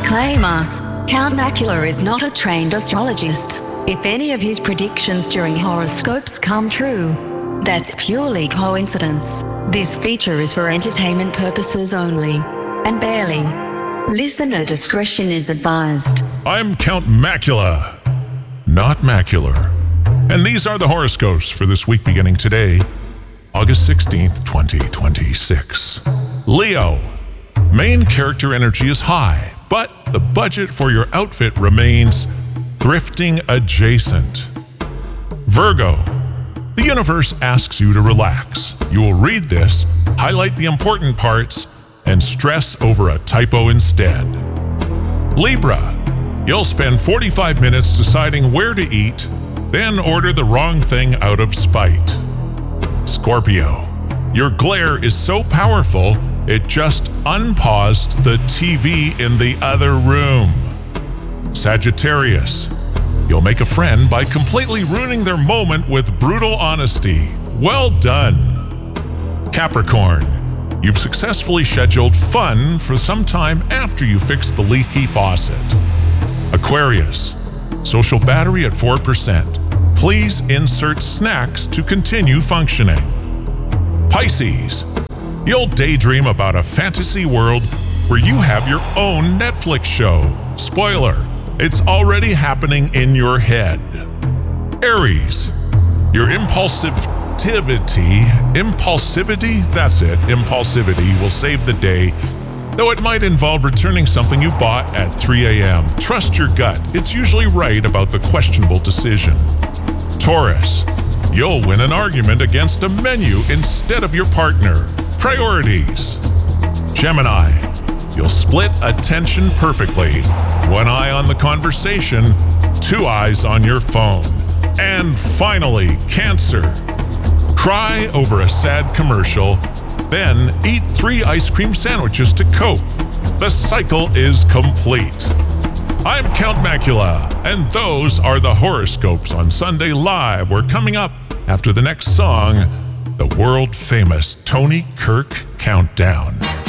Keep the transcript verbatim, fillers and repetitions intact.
Disclaimer: Count Macula is not a trained astrologist. If any of his predictions during horoscopes come true, that's purely coincidence. This feature is for entertainment purposes only, and barely. Listener discretion is advised. I'm Count Macula, not macular. And these are the horoscopes for this week beginning today, August sixteenth, twenty twenty-six. Leo, main character energy is high, but the budget for your outfit remains thrifting adjacent. Virgo, the universe asks you to relax. You will read this, highlight the important parts, and stress over a typo instead. Libra, you'll spend forty-five minutes deciding where to eat, then order the wrong thing out of spite. Scorpio, your glare is so powerful, it just unpaused the T V in the other room. Sagittarius, you'll make a friend by completely ruining their moment with brutal honesty. Well done. Capricorn, you've successfully scheduled fun for some time after you fix the leaky faucet. Aquarius, social battery at four percent. Please insert snacks to continue functioning. Pisces, you'll daydream about a fantasy world where you have your own Netflix show. Spoiler, it's already happening in your head. Aries, your impulsivity, impulsivity, that's it, impulsivity will save the day, though it might involve returning something you bought at three a.m. Trust your gut, it's usually right about the questionable decision. Taurus, you'll win an argument against a menu instead of your partner. Priorities. Gemini, you'll split attention perfectly. One eye on the conversation, two eyes on your phone. And finally, Cancer. Cry over a sad commercial, then eat three ice cream sandwiches to cope. The cycle is complete. I'm Count Macula, and those are the horoscopes on Sunday Live. We're coming up after the next song, the world-famous Tony Kirk Countdown.